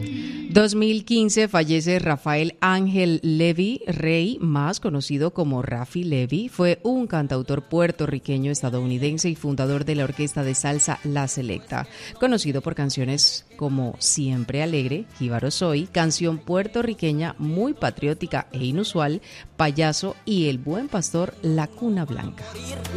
2015 fallece Rafael Ángel Levy Rey, más conocido como Rafi Levy. Fue un cantautor puertorriqueño estadounidense y fundador de la orquesta de salsa La Selecta, conocido por canciones como Siempre Alegre, Jíbaro Soy, canción puertorriqueña muy patriótica e inusual, Payaso y El Buen Pastor, La Cuna Blanca.